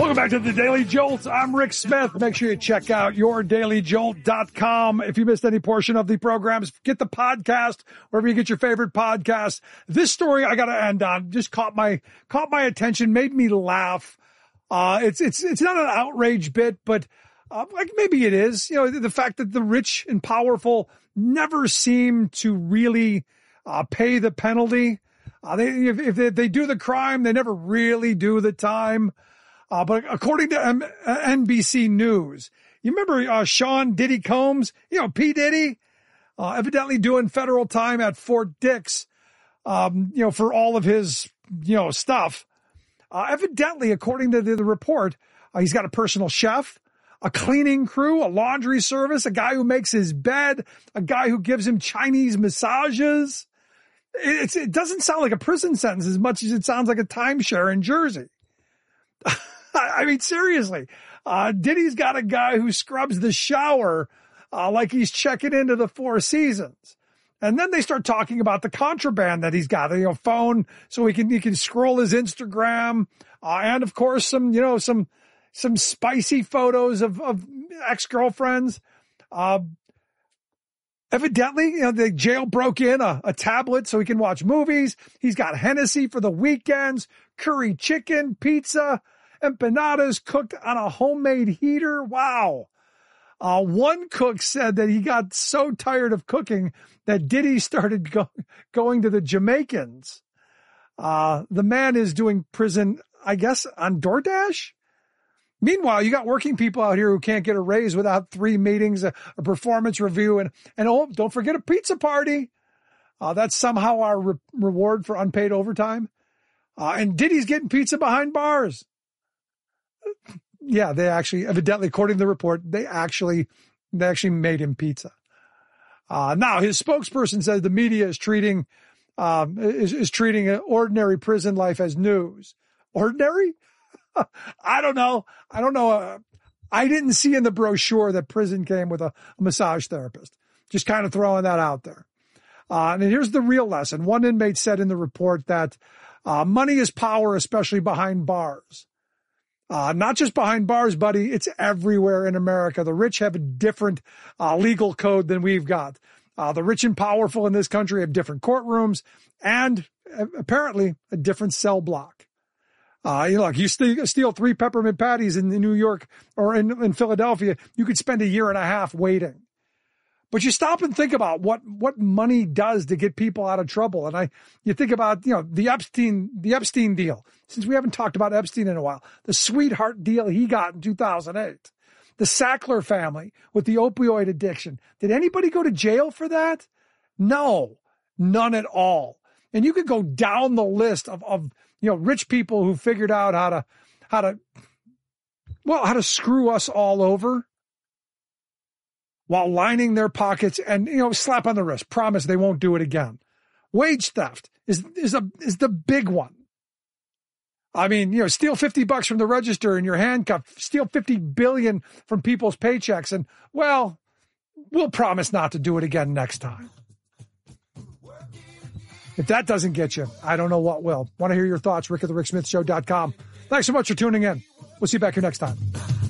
Welcome back to the Daily Jolt. I'm Rick Smith. Make sure you check out yourdailyjolt.com. If you missed any portion of the programs, get the podcast wherever you get your favorite podcast. This story I got to end on just caught my attention, made me laugh. It's not an outrage bit, but like maybe it is. You know, the fact that the rich and powerful never seem to really pay the penalty. If they do the crime, they never really do the time. But according to NBC News, you remember Sean Diddy Combs, P. Diddy, evidently doing federal time at Fort Dix, for all of his, stuff. Evidently, according to the report, he's got a personal chef, a cleaning crew, a laundry service, a guy who makes his bed, a guy who gives him Chinese massages. It doesn't sound like a prison sentence as much as it sounds like a timeshare in Jersey. I mean, seriously, Diddy's got a guy who scrubs the shower like he's checking into the Four Seasons. And then they start talking about the contraband that he's got, phone, so he can scroll his Instagram, and of course some spicy photos of ex-girlfriends. Evidently, the jail broke in a tablet so he can watch movies. He's got Hennessy for the weekends, curry chicken, pizza, empanadas cooked on a homemade heater. Wow. One cook said that he got so tired of cooking that Diddy started going to the Jamaicans. The man is doing prison, I guess, on DoorDash. Meanwhile, you got working people out here who can't get a raise without 3 meetings, a performance review, and don't forget a pizza party. That's somehow our reward for unpaid overtime. And Diddy's getting pizza behind bars. Yeah, they actually, evidently, according to the report, they actually made him pizza. Now his spokesperson says the media is treating an ordinary prison life as news. Ordinary? I don't know. I didn't see in the brochure that prison came with a massage therapist. Just kind of throwing that out there. And here's the real lesson. One inmate said in the report that money is power, especially behind bars. Not just behind bars, buddy. It's everywhere in America. The rich have a different legal code than we've got. The rich and powerful in this country have different courtrooms and apparently a different cell block. You steal 3 peppermint patties in New York or in Philadelphia, you could spend 1.5 years waiting. But you stop and think about what money does to get people out of trouble. And you think about, the Epstein deal, since we haven't talked about Epstein in a while, the sweetheart deal he got in 2008, the Sackler family with the opioid addiction. Did anybody go to jail for that? No, none at all. And you could go down the list of rich people who figured out how to screw us all over while lining their pockets and, slap on the wrist, promise they won't do it again. Wage theft is the big one. I mean, steal $50 from the register and you're handcuffed, steal $50 billion from people's paychecks. And we'll promise not to do it again next time. If that doesn't get you, I don't know what will. Want to hear your thoughts? Rick at the RickSmithShow.com. Thanks so much for tuning in. We'll see you back here next time.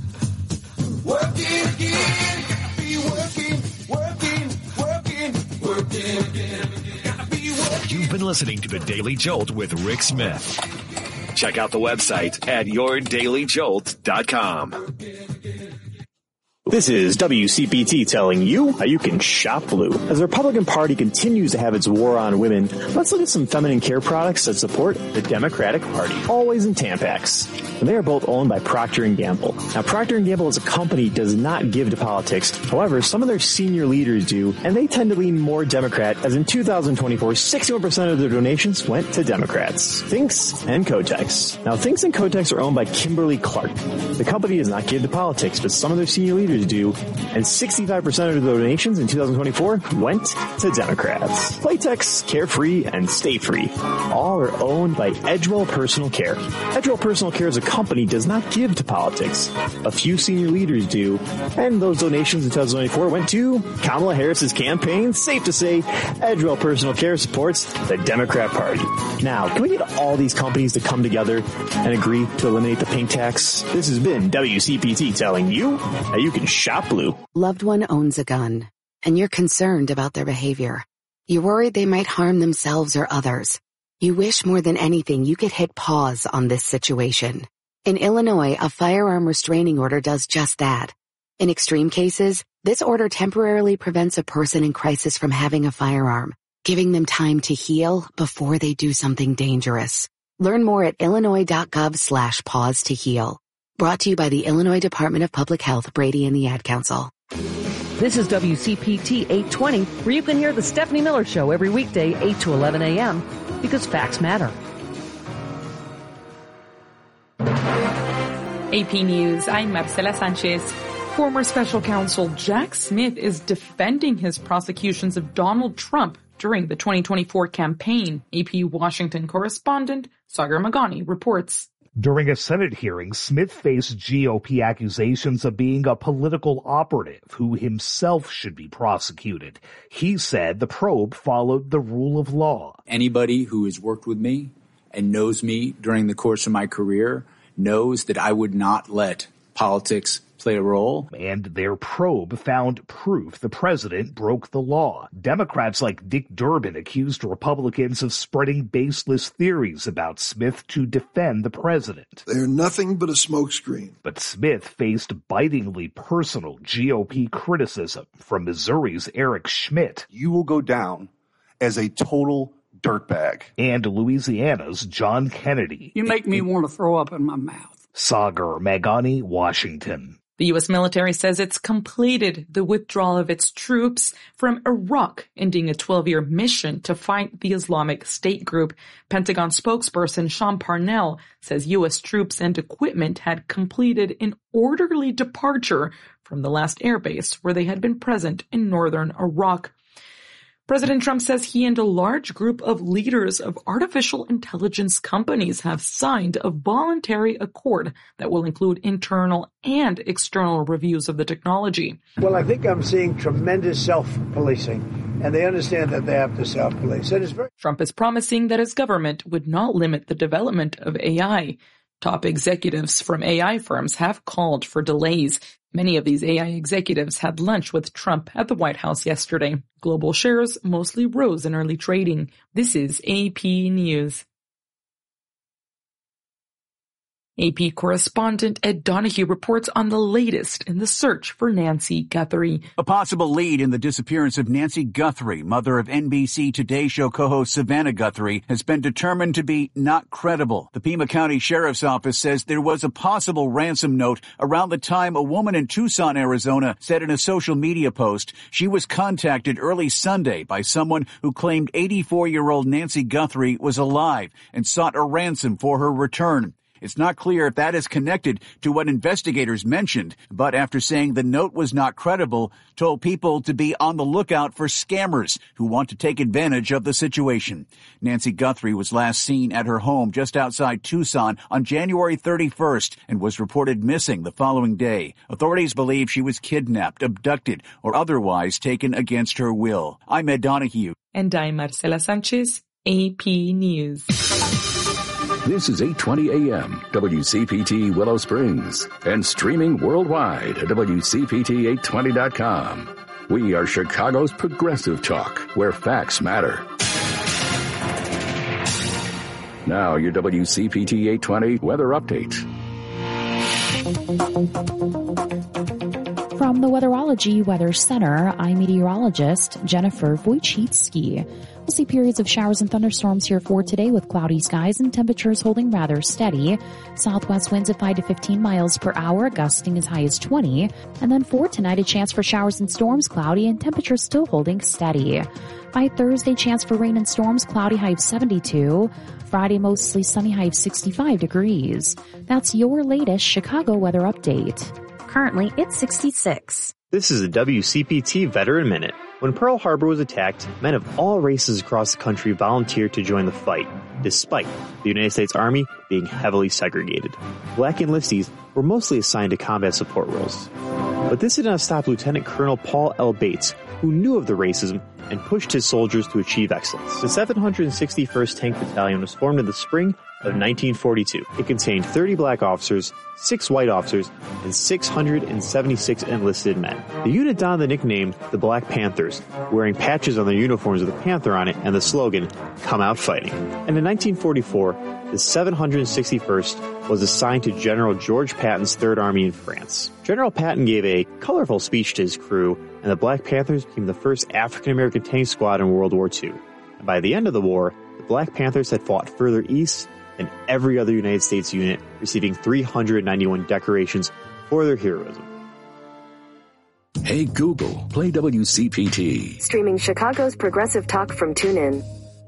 You've been listening to The Daily Jolt with Rick Smith. Check out the website at yourdailyjolt.com. This is WCPT telling you how you can shop blue. As the Republican Party continues to have its war on women, let's look at some feminine care products that support the Democratic Party. Always in Tampax. And they are both owned by Procter & Gamble. Now, Procter & Gamble as a company does not give to politics. However, some of their senior leaders do, and they tend to lean more Democrat, as in 2024, 61% of their donations went to Democrats. Thinx and Kotex. Now, Thinx and Kotex are owned by Kimberly-Clark. The company does not give to politics, but some of their senior leaders leaders do, and 65% of the donations in 2024 went to Democrats. Playtex, Carefree, and Stay Free all are owned by Edgewell Personal Care. Edgewell Personal Care as a company does not give to politics. A few senior leaders do, and those donations in 2024 went to Kamala Harris's campaign. Safe to say, Edgewell Personal Care supports the Democrat Party. Now, can we get all these companies to come together and agree to eliminate the pink tax? This has been WCPT telling you how you can shop blue. Loved one owns a gun, and you're concerned about their behavior. You're worried they might harm themselves or others. You wish more than anything you could hit pause on this situation. In Illinois, a firearm restraining order does just that. In extreme cases, this order temporarily prevents a person in crisis from having a firearm, giving them time to heal before they do something dangerous. Learn more at illinois.gov/pause to heal. Brought to you by the Illinois Department of Public Health, Brady and the Ad Council. This is WCPT 820, where you can hear the Stephanie Miller Show every weekday, 8 to 11 a.m., because facts matter. AP News, I'm Marcela Sanchez. Former special counsel Jack Smith is defending his prosecutions of Donald Trump during the 2024 campaign. AP Washington correspondent Sagar Magani reports. During a Senate hearing, Smith faced GOP accusations of being a political operative who himself should be prosecuted. He said the probe followed the rule of law. Anybody who has worked with me and knows me during the course of my career knows that I would not let politics play a role. And their probe found proof the president broke the law. Democrats like Dick Durbin accused Republicans of spreading baseless theories about Smith to defend the president. They're nothing but a smokescreen. But Smith faced bitingly personal GOP criticism from Missouri's Eric Schmidt. You will go down as a total dirtbag. And Louisiana's John Kennedy. You make me want to throw up in my mouth. Sagar Magani, Washington. The U.S. military says it's completed the withdrawal of its troops from Iraq, ending a 12-year mission to fight the Islamic State group. Pentagon spokesperson Sean Parnell says U.S. troops and equipment had completed an orderly departure from the last airbase where they had been present in northern Iraq. President Trump says he and a large group of leaders of artificial intelligence companies have signed a voluntary accord that will include internal and external reviews of the technology. Well, I think I'm seeing tremendous self-policing, and they understand that they have to self-police. Trump is promising that his government would not limit the development of AI. Top executives from AI firms have called for delays. Many of these AI executives had lunch with Trump at the White House yesterday. Global shares mostly rose in early trading. This is AP News. AP correspondent Ed Donahue reports on the latest in the search for Nancy Guthrie. A possible lead in the disappearance of Nancy Guthrie, mother of NBC Today Show co-host Savannah Guthrie, has been determined to be not credible. The Pima County Sheriff's Office says there was a possible ransom note around the time a woman in Tucson, Arizona, said in a social media post she was contacted early Sunday by someone who claimed 84-year-old Nancy Guthrie was alive and sought a ransom for her return. It's not clear if that is connected to what investigators mentioned, but after saying the note was not credible, told people to be on the lookout for scammers who want to take advantage of the situation. Nancy Guthrie was last seen at her home just outside Tucson on January 31st and was reported missing the following day. Authorities believe she was kidnapped, abducted, or otherwise taken against her will. I'm Ed Donahue. And I'm Marcela Sanchez, AP News. This is 820 AM, WCPT Willow Springs, and streaming worldwide at WCPT820.com. We are Chicago's progressive talk, where facts matter. Now, your WCPT 820 weather update. From the Weatherology Weather Center, I'm meteorologist Jennifer Wojcicki. We'll see periods of showers and thunderstorms here for today with cloudy skies and temperatures holding rather steady. Southwest winds at 5 to 15 miles per hour, gusting as high as 20. And then for tonight, a chance for showers and storms, cloudy and temperatures still holding steady. By Thursday, chance for rain and storms, cloudy, high of 72. Friday, mostly sunny, high of 65 degrees. That's your latest Chicago weather update. Currently, it's 66. This is a WCPT Veteran Minute. When Pearl Harbor was attacked, men of all races across the country volunteered to join the fight, despite the United States Army being heavily segregated. Black enlistees were mostly assigned to combat support roles. But this did not stop Lieutenant Colonel Paul L. Bates, who knew of the racism and pushed his soldiers to achieve excellence. The 761st Tank Battalion was formed in the spring of 1942. It contained 30 black officers, 6 white officers, and 676 enlisted men. The unit donned the nickname the Black Panthers, wearing patches on their uniforms with a panther on it and the slogan, "Come Out Fighting." And in 1944, the 761st was assigned to General George Patton's Third Army in France. General Patton gave a colorful speech to his crew, and the Black Panthers became the first African-American tank squad in World War II. And by the end of the war, the Black Panthers had fought further east than every other United States unit, receiving 391 decorations for their heroism. Hey Google, play WCPT. Streaming Chicago's progressive talk from TuneIn.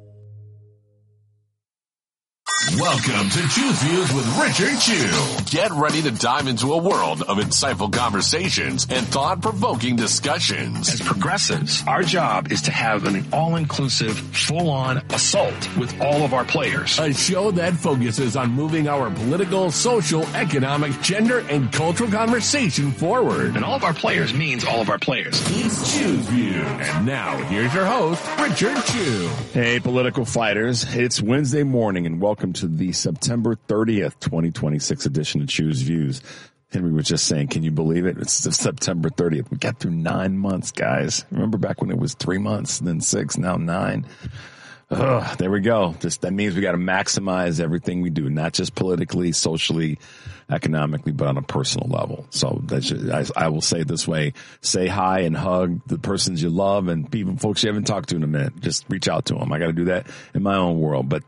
Welcome to Choose Views with Richard Chew. Get ready to dive into a world of insightful conversations and thought-provoking discussions. As progressives, our job is to have an all-inclusive, full-on assault with all of our players. A show that focuses on moving our political, social, economic, gender, and cultural conversation forward. And all of our players means all of our players. It's Choose Views. And now, here's your host, Richard Chew. Hey, political fighters. It's Wednesday morning, and welcome to the September 30th, 2026 edition of Choose Views. Henry was just saying, can you believe it? It's the September 30th. We got through 9 months, guys. Remember back when it was 3 months, then 6, now 9. There we go. That means we got to maximize everything we do, not just politically, socially, economically, but on a personal level. So I will say it this way: say hi and hug the persons you love and people, folks you haven't talked to in a minute. Just reach out to them. I got to do that in my own world. But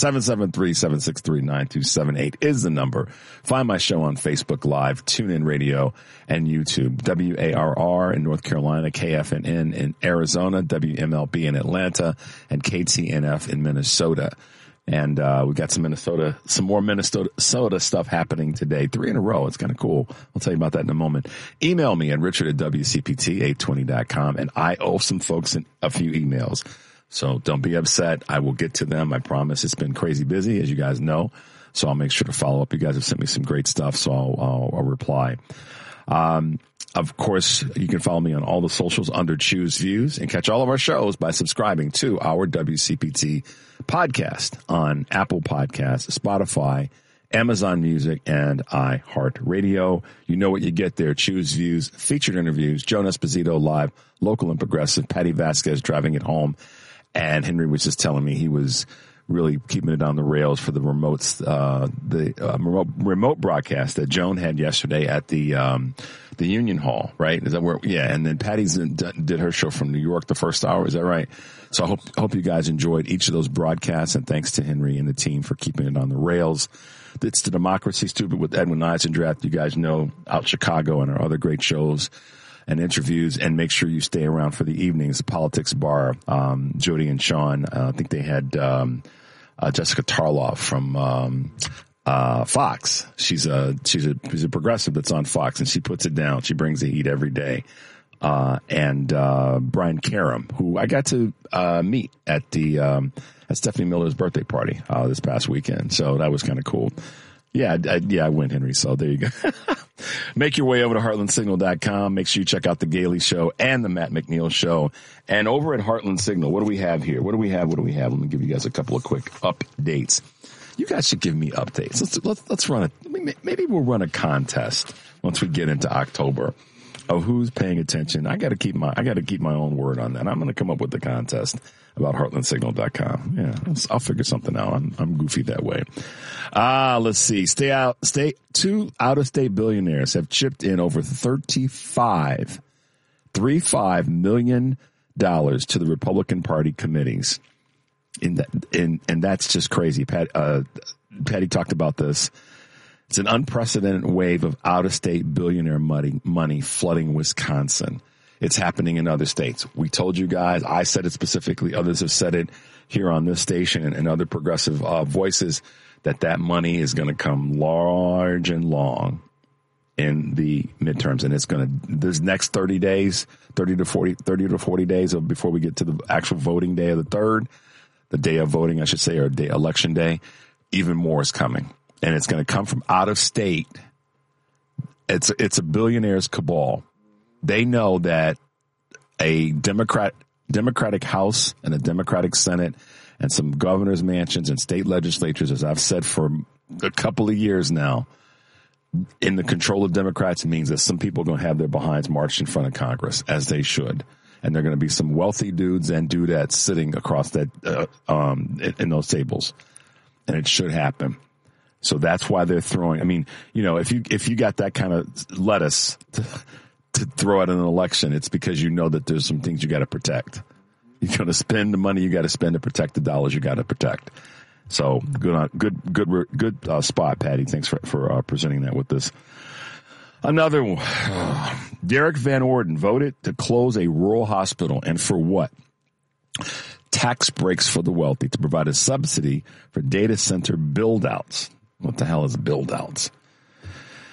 773-763-9278 is the number. Find my show on Facebook Live, TuneIn Radio, and YouTube. WARR in North Carolina, KFNN in Arizona, WMLB in Atlanta, and KTNF in Minnesota. And we got some more Minnesota stuff happening today. 3 in a row. It's kind of cool. I'll tell you about that in a moment. Email me at richard@WCPT820.com, and I owe some folks a few emails. So don't be upset. I will get to them. I promise. It's been crazy busy, as you guys know. So I'll make sure to follow up. You guys have sent me some great stuff, so I'll reply. Of course, you can follow me on all the socials under Choose Views and catch all of our shows by subscribing to our WCPT podcast on Apple Podcasts, Spotify, Amazon Music, and iHeartRadio. You know what you get there. Choose Views, featured interviews, Joan Esposito live, local and progressive, Patty Vasquez driving it home. And Henry was just telling me he was really keeping it on the rails for the remote broadcast that Joan had yesterday at the Union Hall, right? Is that where? Yeah. And then Patty's did her show from New York the first hour. Is that right? So I hope you guys enjoyed each of those broadcasts, and thanks to Henry and the team for keeping it on the rails. It's the Democracy Stupid with Edwin Eisendrath. You guys know out Chicago and our other great shows and interviews, and make sure you stay around for the evenings. The Politics Bar, Jody and Sean, I think they had Jessica Tarloff from Fox. She's a progressive that's on Fox, and she puts it down. She brings the heat every day. And Brian Karam, who I got to meet at Stephanie Miller's birthday party this past weekend. So that was kind of cool. Yeah, I win, Henry. So there you go. Make your way over to heartlandsignal.com. Make sure you check out the Gailey Show and the Matt McNeil Show. And over at Heartland Signal, what do we have here? What do we have? Let me give you guys a couple of quick updates. You guys should give me updates. Let's run maybe we'll run a contest once we get into October of who's paying attention. I got to keep my own word on that. I'm going to come up with the contest about heartlandsignal.com. Yeah, I'll figure something out. I'm goofy that way. Let's see. 2 out-of-state billionaires have chipped in over $35 million to the Republican Party committees. And that's just crazy. Patty talked about this. It's an unprecedented wave of out-of-state billionaire money flooding Wisconsin. It's happening in other states. We told you guys. I said it specifically. Others have said it here on this station and other progressive voices that money is going to come large and long. in the midterms. And it's going to, this next 30 to 40 days before we get to the actual voting day of the 3rd, the day of voting, I should say, or election day, even more is coming. And it's going to come from out of state. It's a billionaire's cabal. They know that a Democratic House and a Democratic Senate and some governor's mansions and state legislatures, as I've said for a couple of years now, in the control of Democrats means that some people are going to have their behinds marched in front of Congress, as they should. And there are going to be some wealthy dudes and dudettes sitting across that in those tables. And it should happen. So that's why they're throwing. I mean, if you got that kind of lettuce to throw at an election, it's because you know that there's some things you got to protect. You're going to spend the money you got to spend to protect the dollars you got to protect. So good spot, Patty. Thanks for presenting that with us. Another one. Derek Van Orden voted to close a rural hospital, and for what? Tax breaks for the wealthy to provide a subsidy for data center build-outs. What the hell is build-outs?